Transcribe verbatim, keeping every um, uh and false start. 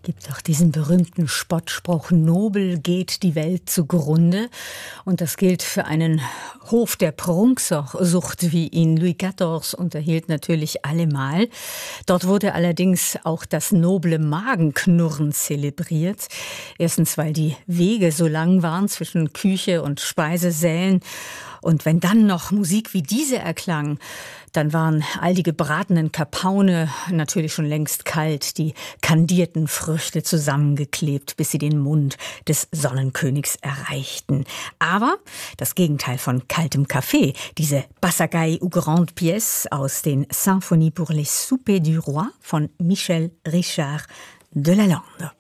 Gibt auch diesen berühmten Spottspruch, nobel geht die Welt zugrunde. Und das gilt für einen Hof der Prunksucht, wie ihn Louis Quatorze unterhielt, natürlich allemal. Dort wurde allerdings auch das noble Magenknurren zelebriert. Erstens, weil die Wege so lang waren zwischen Küche und Speisesälen. Und wenn dann noch Musik wie diese erklang, dann waren all die gebratenen Kapaune natürlich schon längst kalt, die kandierten Früchte zusammengeklebt, bis sie den Mund des Sonnenkönigs erreichten. Aber das Gegenteil von kaltem Kaffee, diese Passagaille ou Grande Pièce aus den Symphonie pour les soupers du roi von Michel Richard de Lalande.